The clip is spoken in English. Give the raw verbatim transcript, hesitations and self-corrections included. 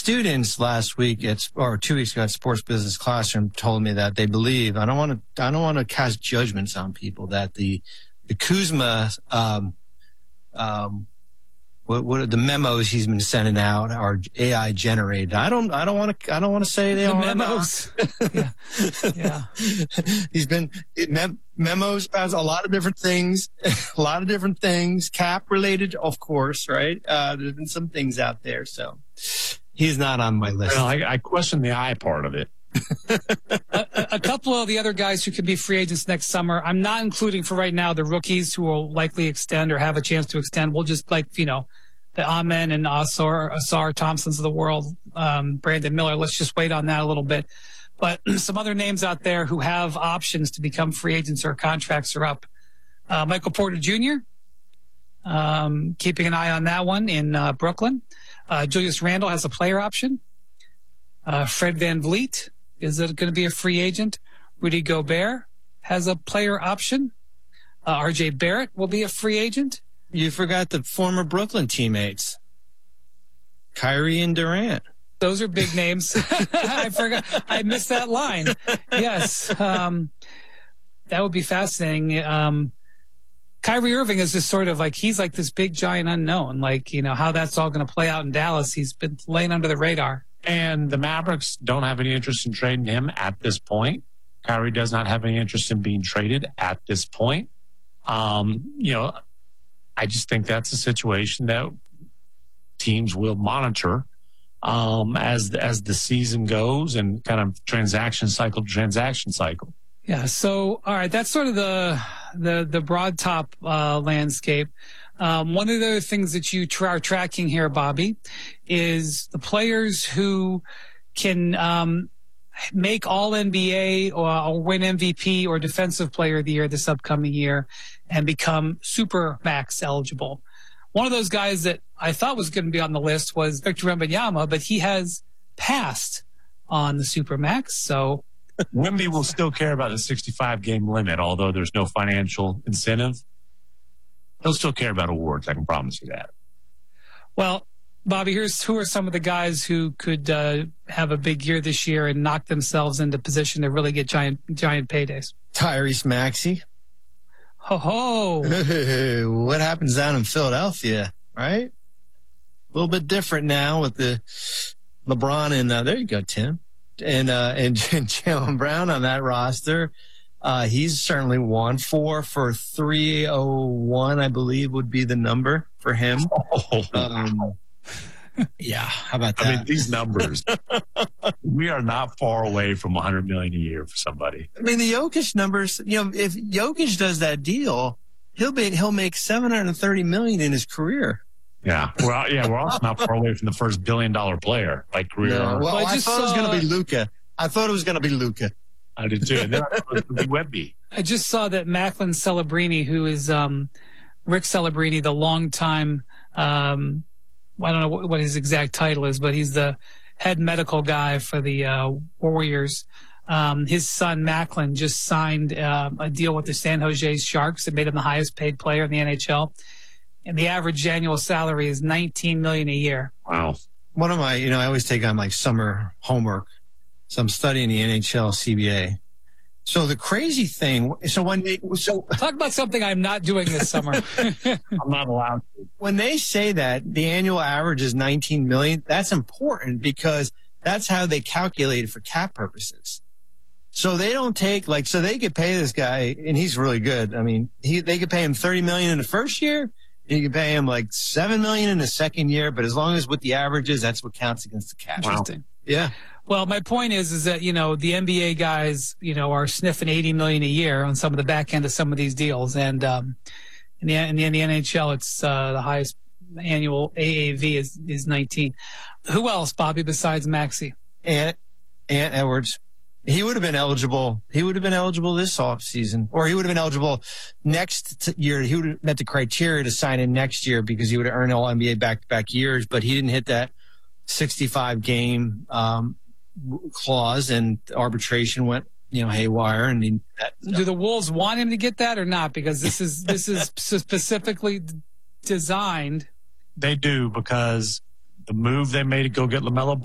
students last week at, or two weeks ago at Sports Business Classroom told me that they believe, I don't want to, I don't want to cast judgments on people, that the, the Kuzma, um, um, what, what are the memos he's been sending out are A I generated. I don't, I don't want to, I don't want to say they the are memos. yeah. yeah. He's been it, mem- memos about a lot of different things, a lot of different things, cap related, of course, right? Uh, there's been some things out there, so he's not on my list. Well, I, I question the I part of it. a, a couple of the other guys who could be free agents next summer, I'm not including for right now the rookies who will likely extend or have a chance to extend. We'll just, like, you know, the Amen and Asar, Asar Thompsons of the world, um, Brandon Miller. Let's just wait on that a little bit. But some other names out there who have options to become free agents or contracts are up. Uh, Michael Porter Junior, um, keeping an eye on that one in uh, Brooklyn. Uh, Julius Randle has a player option. Uh, Fred VanVleet is going to be a free agent. Rudy Gobert has a player option. Uh, R J Barrett will be a free agent. You forgot the former Brooklyn teammates, Kyrie and Durant. Those are big names. I forgot. I missed that line. Yes. Um, that would be fascinating. Um, Kyrie Irving is just sort of like, he's like this big giant unknown. Like, you know, how that's all going to play out in Dallas. He's been laying under the radar. And the Mavericks don't have any interest in trading him at this point. Kyrie does not have any interest in being traded at this point. Um, you know, I just think that's a situation that teams will monitor um, as as the season goes and kind of transaction cycle to transaction cycle. Yeah. So, all right, that's sort of the the the broad top uh, landscape. Um, one of the things that you tra- are tracking here, Bobby, is the players who can um, make All N B A or, or win M V P or Defensive Player of the Year this upcoming year and become Super Max eligible. One of those guys that I thought was going to be on the list was Victor Wembanyama, but he has passed on the Super Max. So Wemby will still care about the sixty-five game limit, although there's no financial incentive. He'll still care about awards. I can promise you that. Well, Bobby, here's who are some of the guys who could uh, have a big year this year and knock themselves into position to really get giant giant paydays. Tyrese Maxey. Ho ho! What happens down in Philadelphia, right? A little bit different now with the LeBron and uh, there you go, Tim, and uh, and, and Jaylen Brown on that roster. Uh, he's certainly one. Four for three oh one, I believe, would be the number for him. Oh, um, yeah, how about that? I mean, these numbers, we are not far away from one hundred million dollars a year for somebody. I mean, the Jokic numbers, you know, if Jokic does that deal, he'll be, he'll make seven hundred thirty million dollars in his career. Yeah. Well, yeah, we're also not far away from the first billion dollar player, like career. No, well, Well, I I, just thought it was saw- going to be Luka. I thought it was going to be Luka. I did too. And then I thought it was going to be Wemby. I just saw that Macklin Celebrini, who is um, Rick Celebrini, the longtime, um, I don't know what, what his exact title is, but he's the head medical guy for the uh, Warriors. Um, his son, Macklin, just signed uh, a deal with the San Jose Sharks that made him the highest paid player in the N H L. And the average annual salary is nineteen million dollars a year. Wow. One of my, you know, I always take on like summer homework. So I'm studying the N H L C B A. So the crazy thing, so when they, so Talk about something I'm not doing this summer. I'm not allowed to. when they say that the annual average is nineteen million, that's important because that's how they calculate it for cap purposes. So they don't take like, so they could pay this guy and he's really good. I mean, he, they could pay him thirty million in the first year. And you can pay him like seven million in the second year. But as long as what the average is, that's what counts against the cap. Interesting. Yeah. Well, my point is, is that, you know, the N B A guys, you know, are sniffing eighty million a year on some of the back end of some of these deals. And, um, in the, in the, in the N H L, it's, uh, the highest annual A A V is, is nineteen. Who else, Bobby, besides Maxey? Ant, Ant Edwards. He would have been eligible. He would have been eligible this off season, or he would have been eligible next t- year. He would have met the criteria to sign in next year because he would have earned all N B A back to back years, but he didn't hit that sixty-five game, um, clause, and arbitration went, you know, haywire. And he, that, Do the Wolves want him to get that or not? Because this is, this is specifically designed. They do, because the move they made to go get LaMelo